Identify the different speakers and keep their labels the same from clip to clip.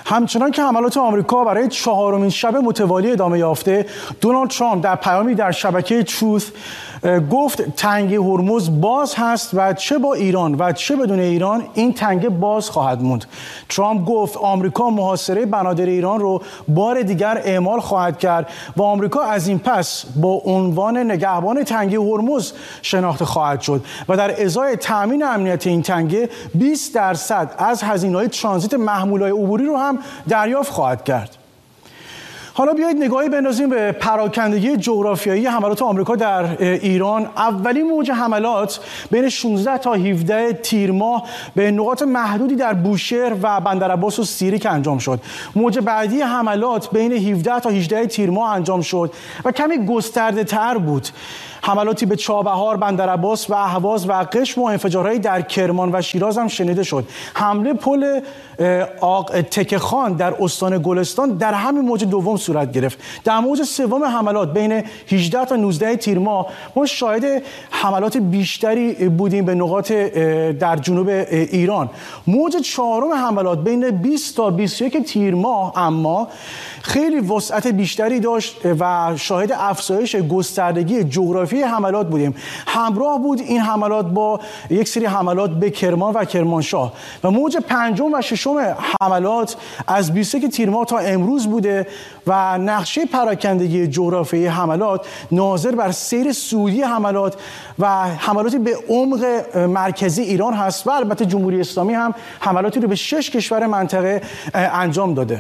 Speaker 1: همچنان که حملات آمریکا برای 4مین شب متوالی ادامه یافته، دونالد ترامپ در پیامی در شبکه تروث گفت تنگه هرمز باز هست و چه با ایران و چه بدون ایران این تنگه باز خواهد موند. ترامپ گفت آمریکا محاصره بنادر ایران رو بار دیگر اعمال خواهد کرد و آمریکا از این پس با عنوان نگهبان تنگه هرمز شناخته خواهد شد و در ازای تامین امنیت این تنگه 20% از هزینه‌های ترانزیت محمولات عبوری رو هم دریافت خواهد کرد. حالا بیایید نگاهی بندازیم به پراکندگی جغرافیایی حملات آمریکا در ایران. اولین موج حملات بین 16 تا 17 تیر ماه به نقاط محدودی در بوشهر و بندرعباس و سیریک انجام شد. موج بعدی حملات بین 17 تا 18 تیر ماه انجام شد و کمی گسترده تر بود. حملاتی به چابهار، بندرعباس و اهواز و قشم و انفجارهایی در کرمان و شیراز هم شنیده شد. حمله پل تکه خان در استان گلستان در همین موج دوم صورت گرفت. در موج سوم حملات بین 18 تا 19 تیر ماه ما شاهد حملات بیشتری بودیم به نقاط در جنوب ایران. موج چهارم حملات بین 20 تا 21 تیر ماه اما خیلی وسعت بیشتری داشت و شاهد افزایش گستردگی جغرافی حملات بودیم. همراه بود این حملات با یک سری حملات به کرمان و کرمانشاه و موج پنجم و ششم حملات از 21 تیر ماه تا امروز بوده و نقشه پراکندگی جغرافیایی حملات ناظر بر سیر سعودی حملات و حملاتی به عمق مرکزی ایران هست و البته جمهوری اسلامی هم حملاتی رو به 6 کشور منطقه انجام داده.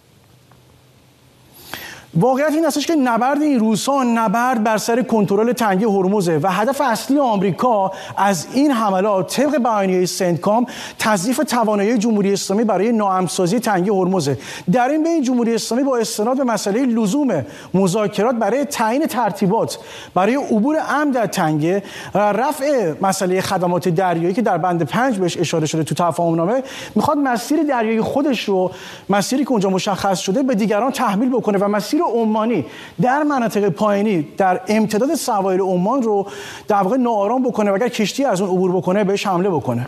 Speaker 1: واقعیت این هستش که نبرد این روزها نبرد بر سر کنترل تنگه هرمزه و هدف اصلی آمریکا از این حملات طبق بیانیه سنتکام تضعیف توانایی جمهوری اسلامی برای ناامن‌سازی تنگه هرمزه. در این بین جمهوری اسلامی با استناد به مسئله لزوم مذاکرات برای تعیین ترتیبات برای عبور امن در تنگه، رفع مسئله خدمات دریایی که در بند 5 بهش اشاره شده تو تفاهم‌نامه، میخواد مسیر دریایی خودش رو، مسیری که اونجا مشخص شده، به دیگران تحمیل بکنه و مسیر عمانی در مناطق پایینی در امتداد سواحل عمان رو در واقع ناآرام بکنه و اگر کشتی از اون عبور بکنه بهش حمله بکنه.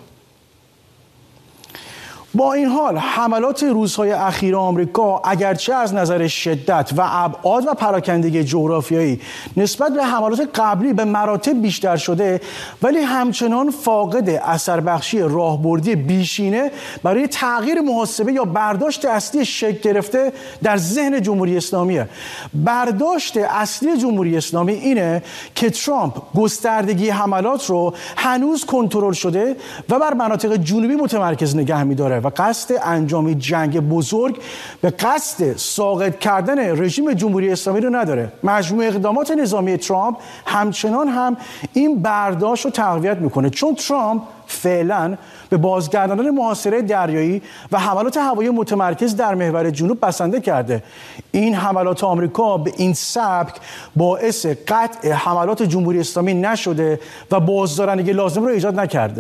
Speaker 1: با این حال حملات روزهای اخیر آمریکا اگرچه از نظر شدت و ابعاد و پراکندگی جغرافیایی نسبت به حملات قبلی به مراتب بیشتر شده، ولی همچنان فاقد اثر بخشی راهبردی بیشینه برای تغییر محاسبه یا برداشت اصلی شکل گرفته در ذهن جمهوری اسلامیه. برداشت اصلی جمهوری اسلامی اینه که ترامپ گستردگی حملات رو هنوز کنترل شده و بر مناطق جنوبی متمرکز نگه می‌داره و قصد انجام جنگ بزرگ به قصد ساقط کردن رژیم جمهوری اسلامی رو نداره. مجموع اقدامات نظامی ترامپ همچنان هم این برداشت رو تقویت میکنه، چون ترامپ فعلا به بازگرداندن محاصره دریایی و حملات هوایی متمرکز در محور جنوب بسنده کرده. این حملات آمریکا به این سبک باعث قطع حملات جمهوری اسلامی نشده و بازدارندگی لازم رو ایجاد نکرده.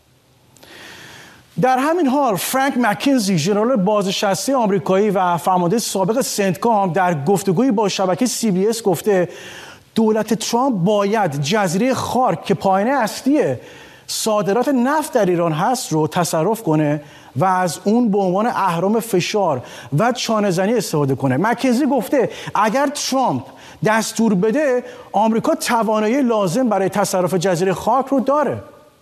Speaker 1: در همین حال فرانک مکینزی، ژنرال بازنشسته آمریکایی و فرمانده سابق سنتکام، در گفتگویی با شبکه CBS گفته دولت ترامپ باید جزیره خارک که پایانه اصلی صادرات نفت در ایران هست رو تصرف کنه و از اون به عنوان اهرم فشار و چانه‌زنی استفاده کنه. مکینزی گفته اگر ترامپ دستور بده آمریکا توانایی لازم برای تصرف جزیره خارک رو داره.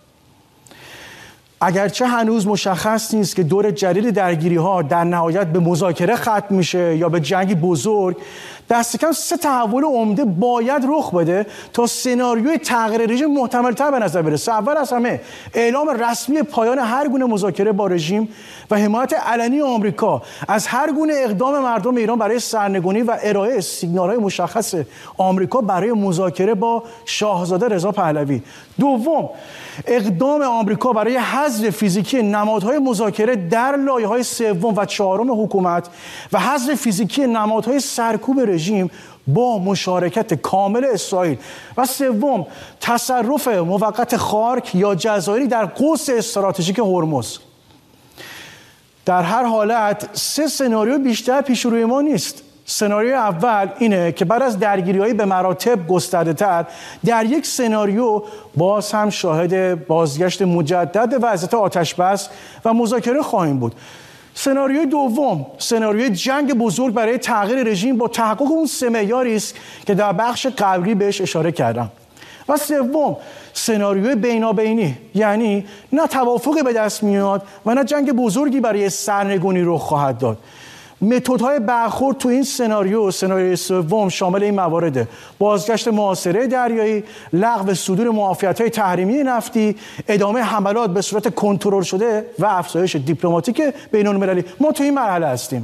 Speaker 1: اگرچه هنوز مشخص نیست که دور جدید درگیری‌ها در نهایت به مذاکره ختم میشه یا به جنگی بزرگ، دست کم 3 تحول عمده باید رخ بده تا سناریوی تغییر رژیم محتمل‌تر به نظر برسه. اول از همه اعلام رسمی پایان هر گونه مذاکره با رژیم و حمایت علنی آمریکا از هر گونه اقدام مردم ایران برای سرنگونی و ارائه سیگنال‌های مشخص آمریکا برای مذاکره با شاهزاده رضا پهلوی. دوم، اقدام آمریکا برای حذف فیزیکی نمادهای مذاکره در لایه‌های سوم و چهارم حکومت و حذف فیزیکی نمادهای سرکوب رژیم با مشارکت کامل اسرائیل. و سوم، تصرف موقت خارک یا جزایری در قوس استراتژیک هرمز. در هر حالت 3 سناریو بیشتر پیش روی ما نیست. سناریوی اول اینه که بعد از درگیری‌های به مراتب گسترده‌تر در یک سناریو باز هم شاهد بازگشت مجدد وضعیت آتش بس و مذاکره خواهیم بود. سناریوی دوم، سناریوی جنگ بزرگ برای تغییر رژیم با تحقق اون 3 معیاری است که در بخش قبلی بهش اشاره کردم. و سوم، سناریوی بینابینی، یعنی نه توافقی به دست میاد و نه جنگ بزرگی برای سرنگونی رخ خواهد داد. متدهای برخورد تو این سناریوی سوم شامل این موارده: بازگشت محاصره دریایی، لغو صدور معافیت‌های تحریمی نفتی، ادامه حملات به صورت کنترل شده و افزایش دیپلماتیک بین‌المللی. ما تو این مرحله هستیم.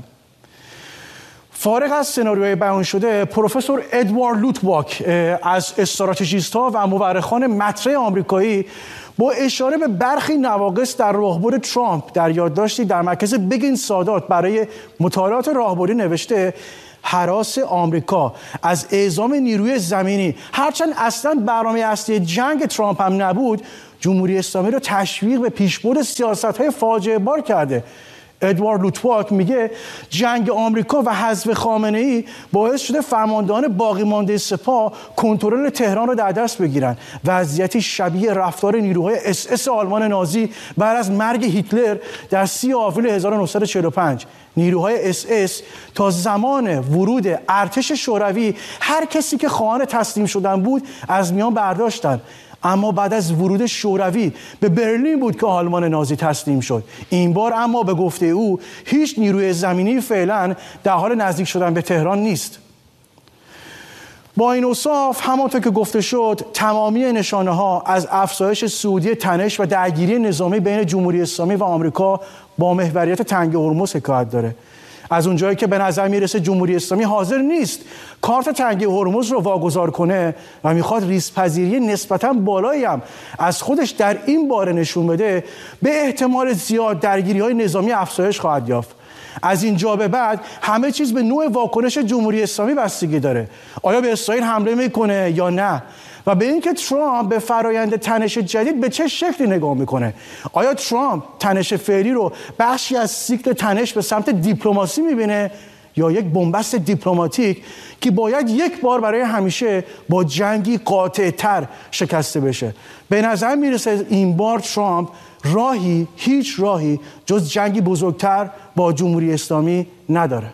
Speaker 1: فارغ از سناریوهای بیان شده، پروفسور ادوارد لوتواک از استراتژیست‌ها و مورخان مطرح آمریکایی با اشاره به برخی نواقص در راهبر ترامپ در یادداشتی در مرکز بگین سادات برای مطالعات راهبری نوشته: هراس آمریکا از اعزام نیروی زمینی، هرچند اصلا برنامه اصلی جنگ ترامپ هم نبود، جمهوری اسلامی را تشویق به پیشبرد سیاست‌های فاجعه بار کرده. ادوارد لوتواک میگه جنگ آمریکا و حذف خامنه‌ای باعث شده فرماندهان باقی مانده سپاه کنترل تهران را در دست بگیرن. وضعیتی شبیه رفتار نیروهای SS آلمان نازی بعد از مرگ هیتلر در 30 آوریل 1945. نیروهای SS تا زمان ورود ارتش شوروی هر کسی که خواهان تسلیم شدن بود از میان برداشتن، اما بعد از ورود شوروی به برلین بود که آلمان نازی تسلیم شد. این بار اما به گفته او هیچ نیروی زمینی فعلا در حال نزدیک شدن به تهران نیست. با این اوصاف همانطور که گفته شد، تمامی نشانه ها از افزایش سعودی تنش و درگیری نظامی بین جمهوری اسلامی و آمریکا با محوریت تنگ هرمز حکایت داره. از اونجایی که به نظر میرسه جمهوری اسلامی حاضر نیست کارت تنگ هرمز رو واگذار کنه و میخواد ریسک‌پذیری نسبتاً بالایی هم از خودش در این باره نشون بده، به احتمال زیاد درگیری‌های نظامی افزایش خواهد یافت. از اینجا به بعد همه چیز به نوع واکنش جمهوری اسلامی بستگی داره. آیا به اسرائیل حمله میکنه یا نه؟ و به اینکه ترامپ به فرایند تنش جدید به چه شکلی نگاه میکنه. آیا ترامپ تنش فعلی رو بخشی از سیکل تنش به سمت دیپلماسی میبینه یا یک بنبست دیپلماتیک که باید یک بار برای همیشه با جنگی قاطع‌تر شکسته بشه؟ به نظر میرسه این بار ترامپ هیچ راهی جز جنگی بزرگتر با جمهوری اسلامی نداره.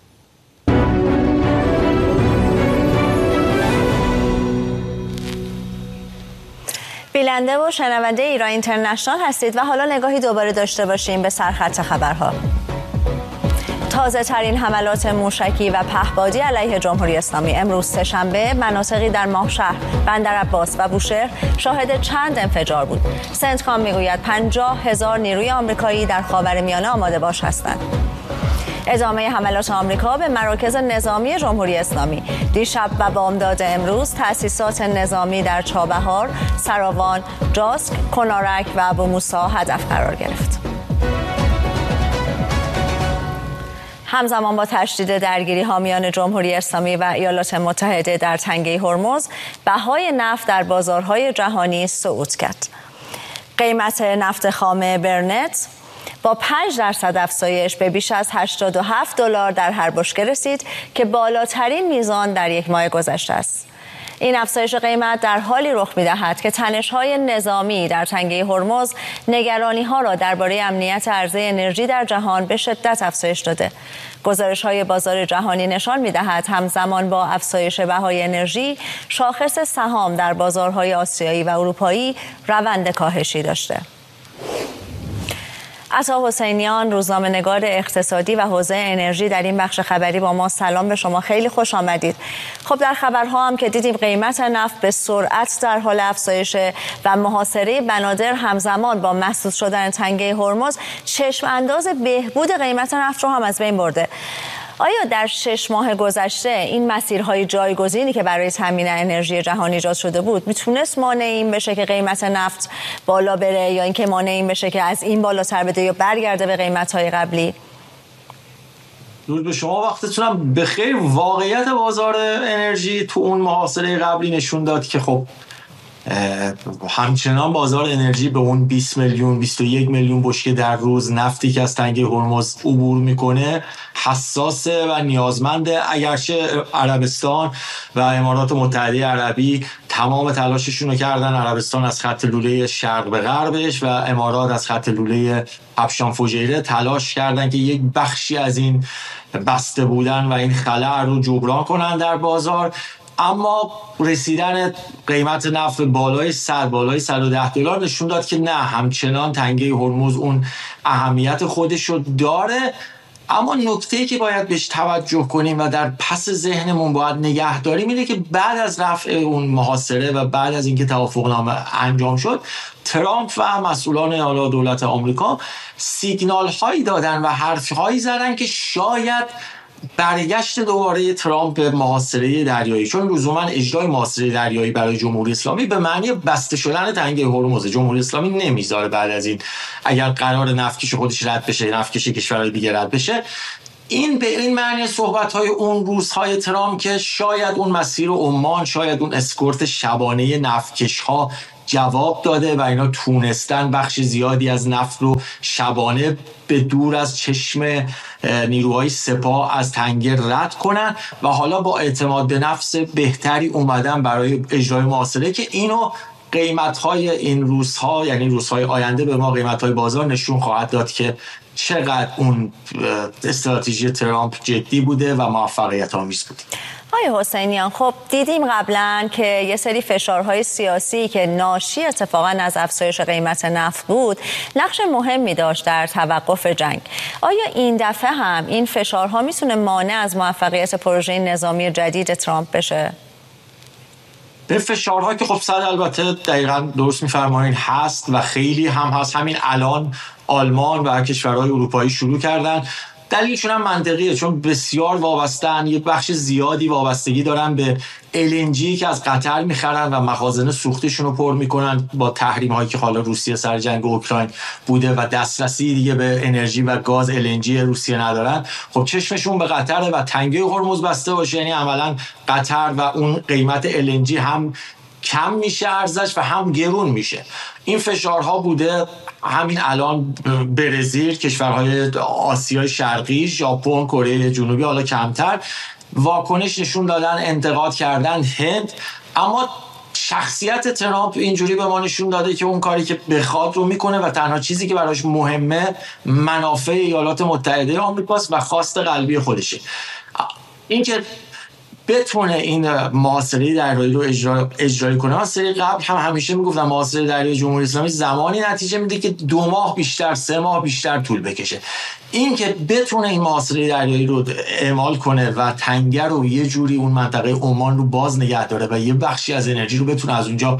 Speaker 2: بیننده و شنونده ایران اینترنشنال هستید و حالا نگاهی دوباره داشته باشیم به سرخط خبرها. تازه ترین حملات موشکی و پهپادی علیه جمهوری اسلامی. امروز سه‌شنبه مناطقی در ماهشهر، بندرعباس و بوشهر شاهد چند انفجار بود. سنتکام میگوید 50,000 نیروی آمریکایی در خاورمیانه آماده باش هستند. ادامه حملات آمریکا به مراکز نظامی جمهوری اسلامی. دیشب و بامداد امروز تأسیسات نظامی در چابهار، سراوان، جاسک، کنارک و ابو موسی هدف قرار گرفت. همزمان با تشدید درگیری حامیان جمهوری اسلامی و ایالات متحده در تنگه هرمز، بهای نفت در بازارهای جهانی صعود کرد. قیمت نفت خام برنت با 5% افزایش به بیش از $87 در هر بشکه رسید که بالاترین میزان در یک ماه گذشته است. این افزایش قیمت در حالی رخ می‌دهد که تنش‌های نظامی در تنگه هرمز نگرانی‌ها را درباره امنیت عرضه انرژی در جهان به شدت افزایش داده. گزارش‌های بازار جهانی نشان می‌دهد همزمان با افزایش بهای انرژی، شاخص سهام در بازارهای آسیایی و اروپایی روند کاهشی داشته. عطا حسینیان، روزنامه‌نگار اقتصادی و حوزه انرژی، در این بخش خبری با ما. سلام به شما، خیلی خوش آمدید. خب در خبرها هم که دیدیم قیمت نفت به سرعت در حال افزایش و محاصره بنادر همزمان با مسدود شدن تنگه هرمز چشم انداز بهبود قیمت نفت رو هم از بین برده. آیا در 6 ماه گذشته این مسیرهای جایگزینی که برای تامین انرژی جهانی ایجاد شده بود میتونست مانع این بشه که قیمت نفت بالا بره، یا اینکه مانع این بشه که از این بالاتر بده یا برگرده به قیمت‌های قبلی؟
Speaker 3: درود به شما، وقتتونم بخیر. واقعیت بازار انرژی تو اون محاصره قبلی نشون داد که خب همچنان بازار انرژی به اون 20 میلیون 21 میلیون بشکه در روز نفتی که از تنگه هرمز عبور میکنه حساسه و نیازمنده. اگرچه عربستان و امارات متحده عربی تمام تلاششون رو کردن، عربستان از خط لوله شرق به غربش و امارات از خط لوله ابشان فجیره تلاش کردن که یک بخشی از این بسته بودن و این خلأ رو جبران کنن در بازار، اما رسیدن قیمت نفت بالای 110 دلار نشون داد که نه، همچنان تنگه هرمز اون اهمیت خودش رو داره. اما نکته‌ای که باید بهش توجه کنیم و در پس ذهنمون باید نگه داریم اینه که بعد از رفع اون محاصره و بعد از اینکه توافقنامه انجام شد، ترامپ و مسئولان اعلی دولت آمریکا سیگنال هایی دادن و حرف هایی زدن که شاید برگشت دوباره ترامپ به محاصره دریایی، چون لزوما اجرای محاصره دریایی برای جمهوری اسلامی به معنی بسته شدن تنگه هرمز، جمهوری اسلامی نمیذاره بعد از این اگر قرار نفتکش خودش رد بشه، نفتکش کشورهای دیگه رد بشه. این به این معنی صحبت‌های اون روزهای ترامپ که شاید اون مسیر عمان، شاید اون اسکورت شبانه نفتکش‌ها جواب داده و اینا تونستن بخش زیادی از نفت رو شبانه به دور از چشم نیروهای سپاه از تنگه رد کنن و حالا با اعتماد به نفس بهتری اومدن برای اجرای محاصره که اینو قیمت‌های این روزها، یعنی روزهای آینده، به ما قیمت‌های بازار نشون خواهد داد که چقدر اون استراتژی ترامپ جدی بوده و موفقیت آمیز بوده.
Speaker 2: آقای حسینیان، خب دیدیم قبلا که یه سری فشارهای سیاسی که ناشی اتفاقا از افزایش قیمت نفت بود نقش مهمی داشت در توقف جنگ. آیا این دفعه هم این فشارها میتونه مانع از موفقیت پروژه نظامی جدید ترامپ بشه؟
Speaker 3: به فشارها که خب البته دقیقاً درست می‌فرمایید هست و خیلی هم هست. همین الان آلمان و کشورهای اروپایی شروع کردن. دلیلشون هم منطقیه، چون بسیار وابستن، یه بخش زیادی وابستگی دارن به LNG که از قطر میخرن و مخازن سوختشون رو پر میکنن با تحریم هایی که حالا روسیه سر جنگ اوکراین بوده و دسترسی دیگه به انرژی و گاز LNG روسیه ندارن. خب چشمشون به قطره و تنگه هرمز بسته باشه، یعنی عملا قطر و اون قیمت LNG هم کم میشه ارزش و هم گرون میشه. این فشارها بوده. همین الان برزیل، کشورهای آسیای شرقی، ژاپن، کره جنوبی حالا کمتر واکنش نشون دادن، انتقاد کردن. هند، اما شخصیت ترامپ اینجوری به ما نشون داده که اون کاری که بخواد رو میکنه و تنها چیزی که براش مهمه منافع ایالات متحده آمریکاست و خواست قلبی خودشه. اینکه بتونه این محاصره دریایی رو اجرایی کنه. من سری قبل هم همیشه میگفتم محاصره دریایی جمهوری اسلامی زمانی نتیجه میده که 2 ماه بیشتر، 3 ماه بیشتر طول بکشه. این که بتونه این محاصره دریایی رو اعمال کنه و تنگه رو یه جوری اون منطقه عمان رو باز نگه داره و یه بخشی از انرژی رو بتونه از اونجا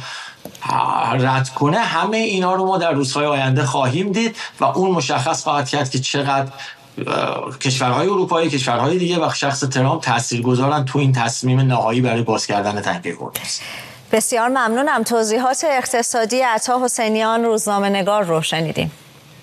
Speaker 3: رد کنه، همه اینا رو ما در روزهای آینده خواهیم دید و اون مشخص خواهد کرد که چقدر کشورهای اروپایی، کشورهای دیگه و شخص ترامپ تاثیرگذارن تو این تصمیم نهایی برای باز کردن تنگه هرمز.
Speaker 2: بسیار ممنونم. توضیحات اقتصادی عطا حسینیان، روزنامه‌نگار رو شنیدیم.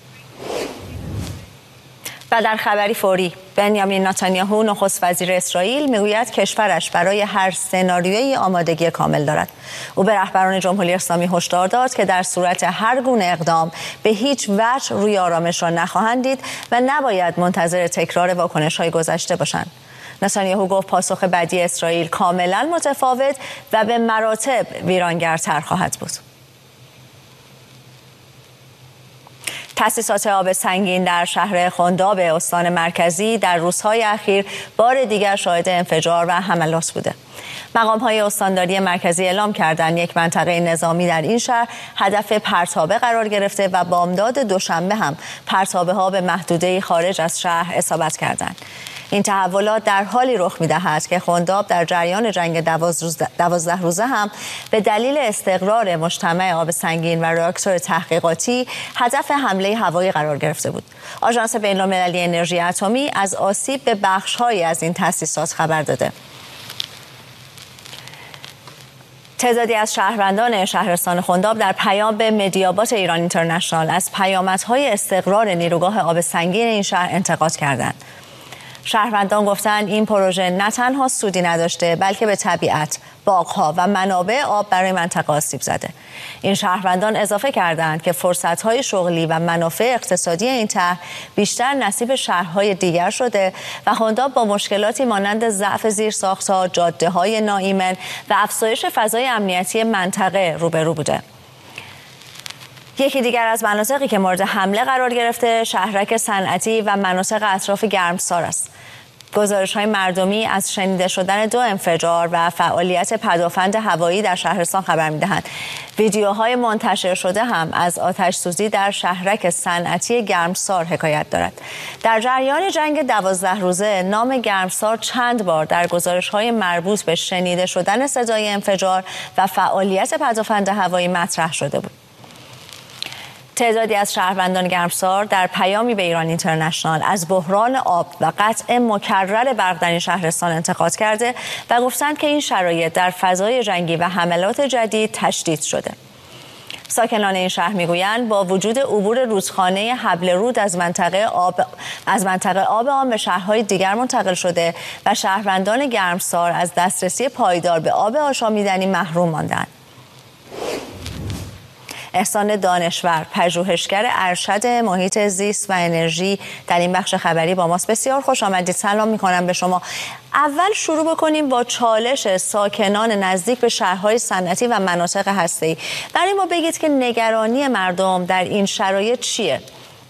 Speaker 2: و در خبری فوری، بنیامین نتانیاهو نخست وزیر اسرائیل میگوید کشورش برای هر سناریویی آمادگی کامل دارد. او به رهبران جمهوری اسلامی هشدار داد که در صورت هر گونه اقدام به هیچ وجه روی آرامش را نخواهند دید و نباید منتظر تکرار واکنش‌های گذشته باشند. نتانیاهو گفت پاسخ بعدی اسرائیل کاملا متفاوت و به مراتب ویرانگرتر خواهد بود. تأسیسات آب سنگین در شهر خنداب استان مرکزی در روزهای اخیر بار دیگر شاهد انفجار و حملات بوده. مقام‌های استانداری مرکزی اعلام کردند یک منطقه نظامی در این شهر هدف پرتابه قرار گرفته و بامداد دوشنبه هم پرتابه‌ها به محدوده خارج از شهر اصابت کردند. این تحولات در حالی رخ می‌دهد که خنداب در جریان جنگ 12 روزه هم به دلیل استقرار مجتمع آب سنگین و راکتور تحقیقاتی هدف حمله هوایی قرار گرفته بود. آژانس بین‌المللی انرژی اتمی از آسیب به بخش‌هایی از این تأسیسات خبر داده. تعدادی از شهروندان شهرستان خنداب در پیام به مدیابات ایران اینترنشنال از پیامدهای استقرار نیروگاه آب سنگین این شهر انتقاد کردند. شهروندان گفتند این پروژه نه تنها سودی نداشته بلکه به طبیعت، باغ‌ها و منابع آب برای منطقه آسیب زده. این شهروندان اضافه کردند که فرصت‌های شغلی و منافع اقتصادی این طرح بیشتر نصیب شهرهای دیگر شده و خندا با مشکلاتی مانند ضعف زیرساخت‌ها، جاده‌های ناایمن و افزایش فضای امنیتی منطقه روبرو بوده. یکی دیگر از مناطقی که مورد حمله قرار گرفته شهرک صنعتی و مناطق اطراف گرمسار است. گزارش‌های مردمی از شنیده شدن 2 انفجار و فعالیت پدافند هوایی در شهرستان خبر می‌دهند. ویدیوهای منتشر شده هم از آتش‌سوزی در شهرک صنعتی گرمسار حکایت دارد. در جریان جنگ 12 روزه نام گرمسار چند بار در گزارش‌های مربوط به شنیده شدن صدای انفجار و فعالیت پدافند هوایی مطرح شده بود. تعدادی از شهروندان گرمسار در پیامی به ایران اینترنشنال از بحران آب و قطع مکرر برق در این شهرستان انتقاد کرده و گفتند که این شرایط در فضای جنگی و حملات جدید تشدید شده. ساکنان این شهر میگویند با وجود عبور رودخانه حبل رود از منطقه آب آن به شهرهای دیگر منتقل شده و شهروندان گرمسار از دسترسی پایدار به آب آشامیدنی محروم ماندند. احسان دانشور، پژوهشگر ارشد محیط زیست و انرژی در این بخش خبری با ماست. بسیار خوش آمدید. سلام می‌کنم به شما. اول شروع بکنیم با چالش ساکنان نزدیک به شهرهای صنعتی و مناطق هسته‌ای. برای ما بگید که نگرانی مردم در این شرایط چیه؟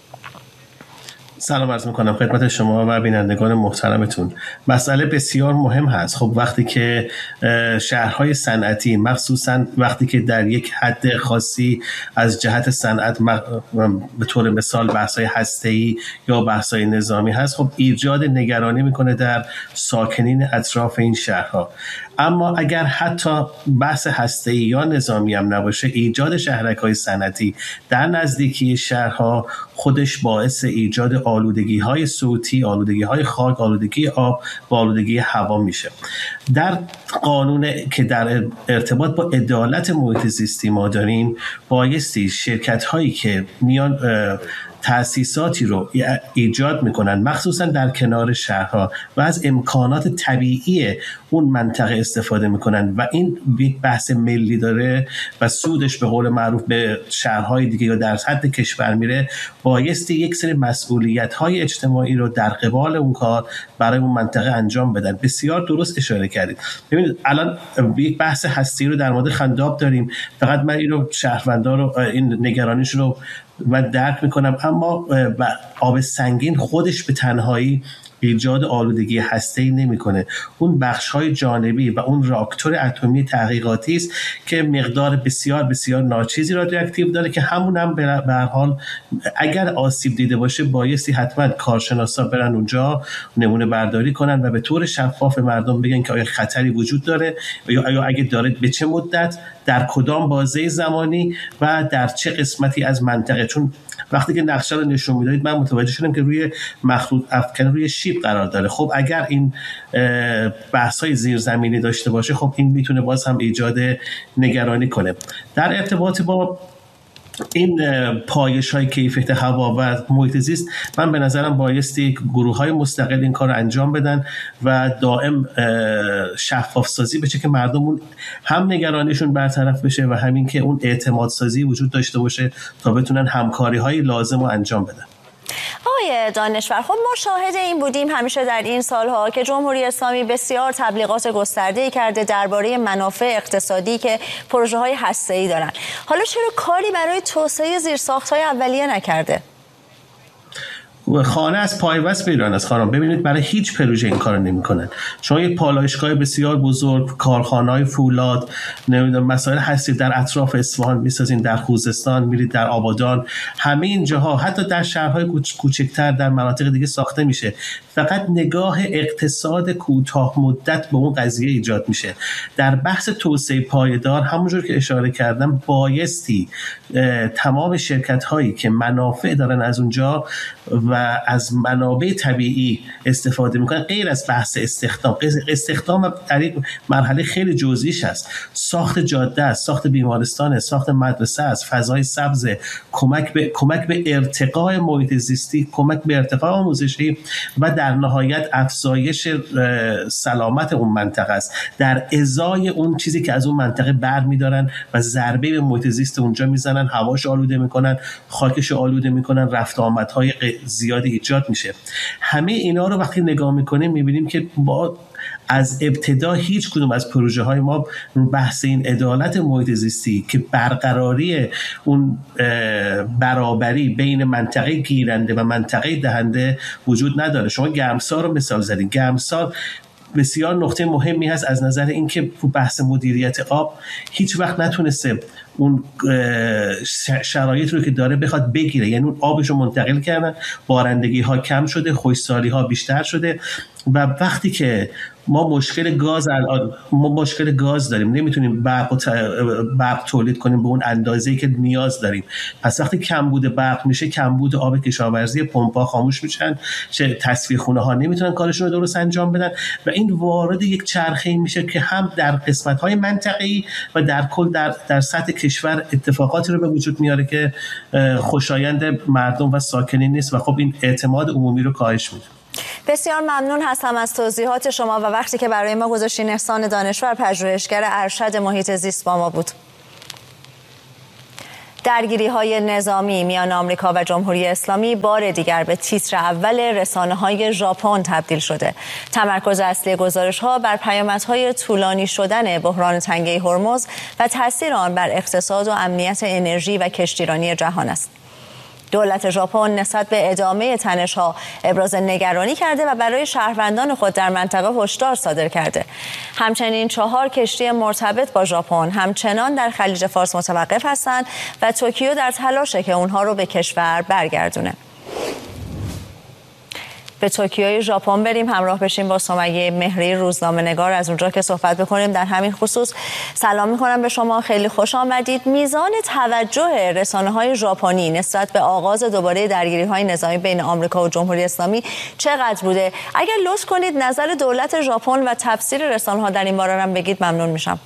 Speaker 4: سلام عرض میکنم خدمت شما و بینندگان محترمتون. مسئله بسیار مهم هست. خب وقتی که شهرهای صنعتی مخصوصا وقتی که در یک حد خاصی از جهت صنعت به طور مثال بحث‌های هسته‌ای یا بحث‌های نظامی هست، خب ایجاد نگرانی میکنه در ساکنین اطراف این شهرها. اما اگر حتی بحث هسته‌ای یا نظامی هم نباشه، ایجاد شهرک‌های صنعتی در نزدیکی شهرها خودش باعث ایجاد آلودگی‌های صوتی، آلودگی‌های خاک، آلودگی آب و آلودگی هوا میشه. در قانون که در ارتباط با عدالت محیط زیستی ما داریم، بایستی شرکت‌هایی که میان تأسیساتی رو ایجاد میکنن مخصوصا در کنار شهرها و از امکانات طبیعی اون منطقه استفاده میکنن و این بحث ملی داره و سودش به قول معروف به شهرهای دیگه یا در حد کشور میره، بایستی یک سری مسئولیت‌های اجتماعی رو در قبال اون کار برای اون منطقه انجام بدن. بسیار درست اشاره کردید. ببینید الان یک بحث هستی رو در مورد خنداب داریم، فقط من این رو شهروندان رو این نگرانیش رو من درک میکنم، اما آب سنگین خودش به تنهایی ایجاد آلودگی هسته‌ای نمیکنه. اون بخش‌های جانبی و اون راکتور اتمی تحقیقاتی است که مقدار بسیار بسیار ناچیزی رادیواکتیو داره که همون هم به هر حال اگر آسیب دیده باشه بایستی حتما کارشناسا برن اونجا نمونه برداری کنن و به طور شفاف مردم بگن که آیا خطری وجود داره یا اگه داره به چه مدت، در کدام بازه زمانی و در چه قسمتی از منطقه. چون وقتی که نقشه رو نشون میدادید من متوجه شدم که روی مخلوط افکن روی شیب قرار داره. خب اگر این بحث‌های زیرزمینی داشته باشه، خب این میتونه باز هم ایجاد نگرانی کنه. در ارتباط با این پایش‌های کیفیت هوا و محیط زیست، من به نظرم بایستی گروه‌های مستقل این کار رو انجام بدن و دائم شفاف سازی بشه که مردمون هم نگرانیشون برطرف بشه و همین که اون اعتماد سازی وجود داشته باشه تا بتونن همکاری‌های لازم رو انجام بدن.
Speaker 2: آقای دانشور، خب ما شاهد این بودیم همیشه در این سالها که جمهوری اسلامی بسیار تبلیغات گسترده‌ای کرده درباره منافع اقتصادی که پروژه‌های هسته‌ای دارن. حالا چرا کاری برای توسعه زیرساخت‌های اولیه نکرده؟
Speaker 4: خانه از پایبست به ایران است خانم. ببینید برای هیچ پروژه این کارو نمی‌کنن. شما یک پالایشگاه بسیار بزرگ، کارخانه‌های فولاد، نمیدونم مسائل هستی در اطراف اصفهان می‌سازین، در خوزستان میرید، در آبادان، همه این جاها حتی در شهرهای کوچکتر در مناطق دیگه ساخته میشه. فقط نگاه اقتصاد کوتاه مدت به اون قضیه ایجاد میشه. در بحث توسعه پایدار همونجور که اشاره کردم بایستی تمام شرکت‌هایی که منافع دارن از اونجا و و از منابع طبیعی استفاده میکنن، غیر از بحث استخدام در یک مرحله خیلی جزئیش است. ساخت جاده است، ساخت بیمارستان، ساخت مدرسه است، فضای سبز، کمک به ارتقاء محیط زیستی، کمک به ارتقاء آموزشی و در نهایت افزایش سلامت اون منطقه است، در ازای اون چیزی که از اون منطقه برمی‌دارن و ضربه به محیط زیست اونجا میزنن، هواش آلوده میکنن، خاکش آلوده میکنن، رفت آمدهای زیادی ایجاد میشه. همه اینا رو وقتی نگاه میکنیم میبینیم که با از ابتدا هیچ کدوم از پروژه های ما بحث این عدالت محیط زیستی که برقراری اون برابری بین منطقه گیرنده و منطقه دهنده وجود نداره. شما گرمسار رو مثال زدین. گرمسار بسیار نقطه مهمی هست از نظر اینکه بحث مدیریت آب هیچ وقت نتونسته اون شرایط رو که داره بخواد بگیره، یعنی اون آبش رو منتقل کردن، بارندگی ها کم شده، خشکسالی ها بیشتر شده و وقتی که ما مشکل گاز داریم، نمیتونیم برق تولید کنیم به اون اندازه‌ای که نیاز داریم. پس وقتی کمبود برق میشه، کمبود آب کشاورزی، پمپ‌ها خاموش میشن، تصفیه خونه ها نمیتونن کارشون رو درست انجام بدن و این وارد یک چرخه‌ای میشه که هم در قسمت‌های منطقه‌ای و در کل در سطح کشور اتفاقاتی رو به وجود میاره که خوشایند مردم و ساکنین نیست و خب این اعتماد عمومی رو کاهش میده.
Speaker 2: بسیار ممنون هستم از توضیحات شما و وقتی که برای ما گذاشتین. احسان دانشور، پژوهشگر ارشد محیط زیست با ما بود. درگیری‌های نظامی میان آمریکا و جمهوری اسلامی بار دیگر به تیتر اول رسانه‌های ژاپن تبدیل شده. تمرکز اصلی گزارش‌ها بر پیامدهای طولانی شدن بحران تنگه هرمز و تاثیر آن بر اقتصاد و امنیت انرژی و کشتیرانی جهان است. دولت ژاپن نسبت به ادامه تنش‌ها ابراز نگرانی کرده و برای شهروندان خود در منطقه هشدار صادر کرده. همچنین 4 کشتی مرتبط با ژاپن همچنان در خلیج فارس متوقف هستند و توکیو در تلاشه که اونها رو به کشور برگردونه. به توکیوی ژاپن بریم، همراه بشیم با سمیه مهری روزنامه‌نگار از اونجا که صحبت بکنیم در همین خصوص. سلام می‌کنم به شما، خیلی خوش آمدید. میزان توجه رسانه‌های ژاپنی نسبت به آغاز دوباره درگیری‌های نظامی بین آمریکا و جمهوری اسلامی چقدر بوده؟ اگر لطف کنید نظر دولت ژاپن و تفسیر رسانه‌ها در این باره هم بگید ممنون میشم.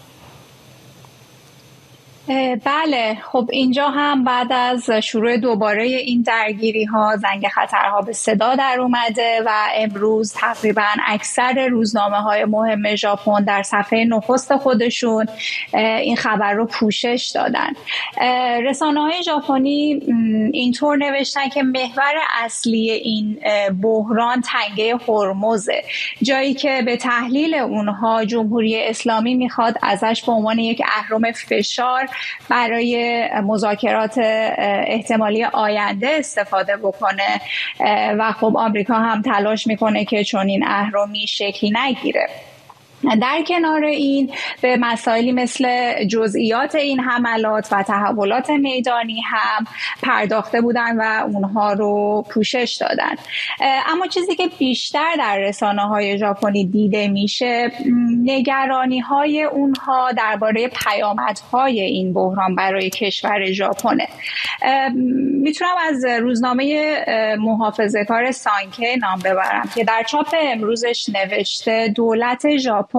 Speaker 5: بله، خب اینجا هم بعد از شروع دوباره این درگیری ها زنگ خطرها به صدا در اومده و امروز تقریبا اکثر روزنامه های مهم ژاپن در صفحه نخست خودشون این خبر رو پوشش دادن. رسانه های ژاپنی اینطور نوشتن که محور اصلی این بحران تنگه هرمزه، جایی که به تحلیل اونها جمهوری اسلامی میخواد ازش به عنوان یک اهرم فشار برای مذاکرات احتمالی آینده استفاده بکنه و خب آمریکا هم تلاش میکنه که چون این اهرمی شکلی نگیره. در کنار این به مسائلی مثل جزئیات این حملات و تحولات میدانی هم پرداخته بودن و اونها رو پوشش دادن. اما چیزی که بیشتر در رسانه‌های ژاپنی دیده میشه نگرانی های اونها درباره پیامدهای این بحران برای کشور ژاپنه. میتونم از روزنامه محافظه‌کار سانکه نام ببرم که در چاپ امروزش نوشته دولت ژاپن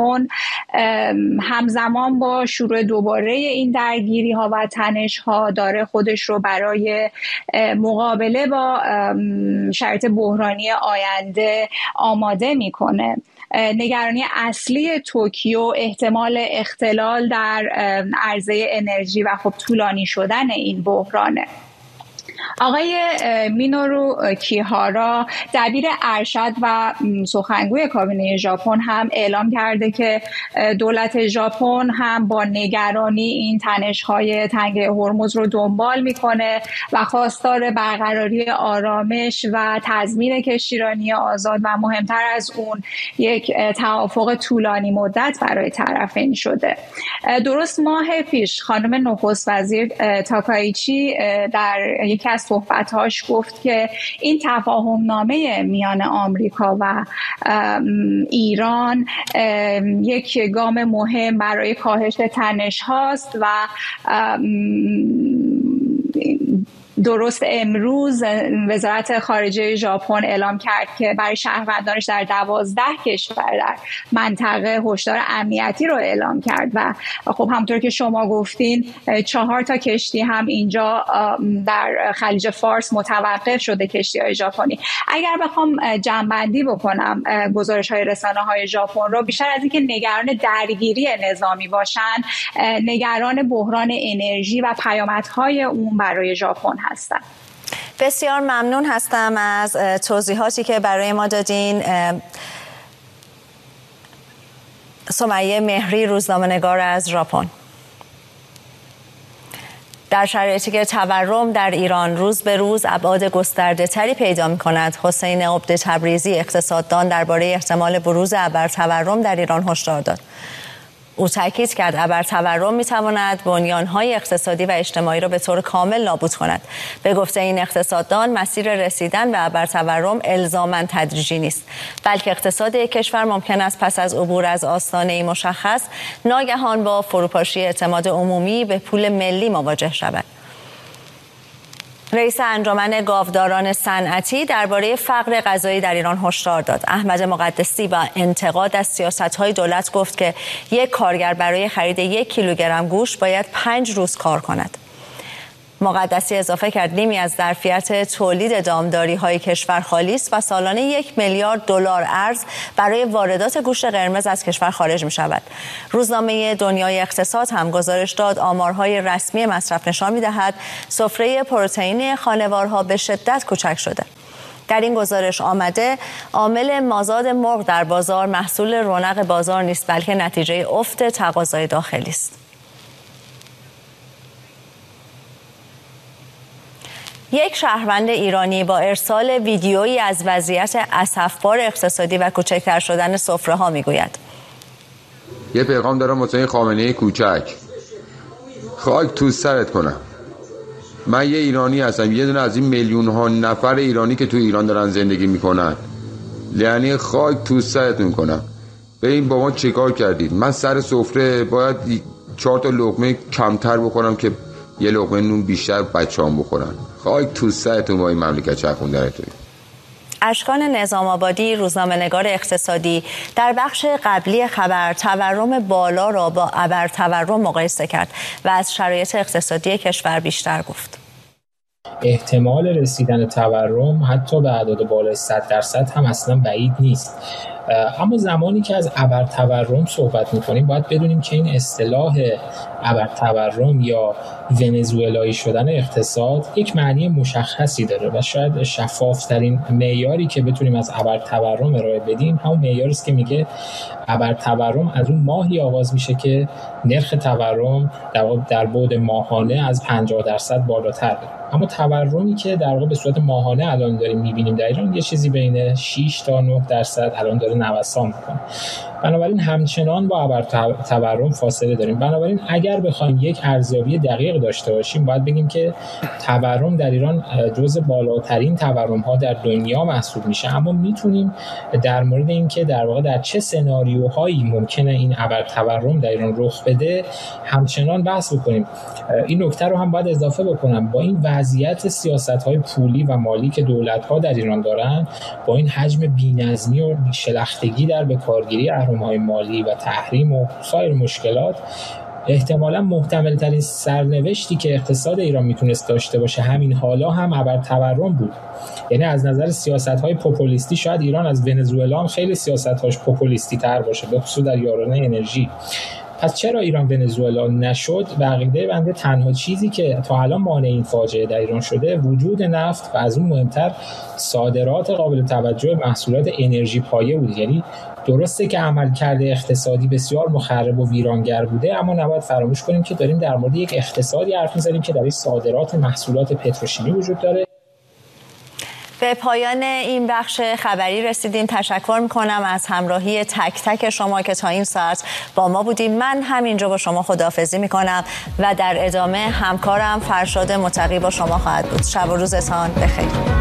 Speaker 5: همزمان با شروع دوباره این درگیری ها و تنش ها داره خودش رو برای مقابله با شرایط بحرانی آینده آماده میکنه. نگرانی اصلی توکیو احتمال اختلال در عرضه انرژی و خب طولانی شدن این بحرانه. آقای مینورو کیهارا دبیر ارشد و سخنگوی کابینه ژاپن هم اعلام کرده که دولت ژاپن هم با نگرانی این تنش‌های تنگه هرمز رو دنبال میکنه و خواستار برقراری آرامش و تضمین کشتیرانی آزاد و مهمتر از اون یک توافق طولانی مدت برای طرفین شده. درست ماه پیش خانم نخست وزیر تاکایچی در یکی از صحبت‌هاش گفت که این تفاهم نامه میان آمریکا و ایران یک گام مهم برای کاهش تنش هاست و درست امروز وزارت خارجه ژاپن اعلام کرد که برای شهروندانش در 12 کشور در منطقه هشدار امنیتی رو اعلام کرد و خب همونطور که شما گفتین 4 تا کشتی هم اینجا در خلیج فارس متوقف شده، کشتی‌های ژاپنی. اگر بخوام جمع‌بندی بکنم گزارش‌های رسانه‌های ژاپن رو، بیشتر از اینکه نگران درگیری نظامی باشن، نگران بحران انرژی و پیامدهای اون برای ژاپن هستن.
Speaker 2: بسیار ممنون هستم از توضیحاتی که برای ما دادین. سمیه مهری، روزنامه‌نگار از ژاپن. در شرایطی که تورم در ایران روز به روز ابعاد گسترده تری پیدا می کند، حسین عبد تبریزی اقتصاددان درباره احتمال بروز ابرتورم در ایران هشدار داد. او تاکید کرد ابرتورم می تواند بنیانهای اقتصادی و اجتماعی را به طور کامل نابود کند. به گفته این اقتصاددان، مسیر رسیدن به ابرتورم الزاماً تدریجی نیست، بلکه اقتصاد یک کشور ممکن است پس از عبور از آستانه‌ای مشخص ناگهان با فروپاشی اعتماد عمومی به پول ملی مواجه شود. رئیس انجمن گاوداران صنعتی درباره فقر غذایی در ایران هشدار داد. احمد مقدسی با انتقاد از سیاست‌های دولت گفت که یک کارگر برای خرید 1 کیلوگرم گوشت باید 5 روز کار کند. مقدسی اضافه کرد نیمی از ظرفیت تولید دامداری‌های کشور خالی است و سالانه 1 میلیارد دلار ارز برای واردات گوشت قرمز از کشور خارج می‌شود. روزنامه دنیای اقتصاد هم گزارش داد آمارهای رسمی مصرف نشان می‌دهد سفره پروتئین خانوارها به شدت کوچک شده. در این گزارش آمده عامل مازاد مرغ در بازار محصول رونق بازار نیست، بلکه نتیجه افت تقاضای داخلی است. یک شهروند ایرانی با ارسال ویدیویی از وضعیت اسفبار اقتصادی و کوچکتر شدن سفره‌ها میگوید:
Speaker 6: یه پیغام دارم واسه خامنه‌ای کوچک، خاک تو سرت کنم. من یه ایرانی هستم، یه دونه از این میلیون ها نفر ایرانی که تو ایران دارن زندگی میکنن، یعنی خاک تو سرتون کنم. ببین با ما چیکار کردید؟ من سر سفره باید 4 تا لقمه کمتر بخورم که یه لقمه نون بیشتر بچه‌ام بخورن. خاک تو سرتون با این مملکت چرخوندنتون.
Speaker 2: اشکان نظام آبادی، روزنامه‌نگار اقتصادی، در بخش قبلی خبر تورم بالا را با ابرتورم مقایسه کرد و از شرایط اقتصادی کشور بیشتر گفت.
Speaker 7: احتمال رسیدن تورم حتی به اعداد بالای 100% هم اصلا بعید نیست. اما زمانی که از ابرتورم صحبت می‌کنیم باید بدونیم که این اصطلاح ابرتورم یا ونزوئلایی شدن اقتصاد یک معنی مشخصی داره و شاید شفاف‌ترین معیاری که بتونیم از ابرتورم ارائه بدیم همون معیاری است که میگه ابرتورم از اون ماهی آغاز میشه که نرخ تورم در بعد ماهانه از 50% بالاتر بره. اما تورمی که در واقع به صورت ماهانه الان داریم می‌بینیم در ایران یه چیزی بین 6 تا 9% الان داره نوسان می‌کنه. بنابراین همچنان با ابرتورم فاصله داریم. بنابراین اگر بخوایم یک ارزیابی دقیق داشته باشیم باید بگیم که تورم در ایران جزو بالاترین تورم‌ها در دنیا محسوب میشه. اما میتونیم در مورد اینکه در واقع در چه سناریوهایی ممکنه این ابرتورم در ایران رخ بده همچنان بحث بکنیم. این نکته رو هم باید اضافه بکنم، با این وضعیت سیاست‌های پولی و مالی که دولت‌ها در ایران دارن، با این حجم بی‌نظمی و شلختگی در بکارگیری اهرم‌های مالی و تحریم و سایر مشکلات، احتمالاً محتمل‌ترین سرنوشتی که اقتصاد ایران میتونست داشته باشه همین حالا هم ابرتورم بود. یعنی از نظر سیاست‌های پوپولیستی شاید ایران از ونزوئلا هم خیلی سیاست‌هاش پوپولیستی تر باشه، به خصوص در یارانه انرژی. پس چرا ایران ونزوئلا نشد؟ به عقیده بنده تنها چیزی که تا الان مانع این فاجعه در ایران شده وجود نفت و از اون مهمتر صادرات قابل توجه محصولات انرژی پایه بود. یعنی درسته که عملکرد اقتصادی بسیار مخرب و ویرانگر بوده، اما نباید فراموش کنیم که داریم در مورد یک اقتصادی حرف می‌زنیم که در صادرات محصولات پتروشیمی وجود داره.
Speaker 2: به پایان این بخش خبری رسیدیم. تشکر میکنم از همراهی تک تک شما که تا این ساعت با ما بودیم. من همینجا با شما خداحافظی میکنم و در ادامه همکارم فرشاد متقی با شما خواهد بود. شب و روزتان بخیر.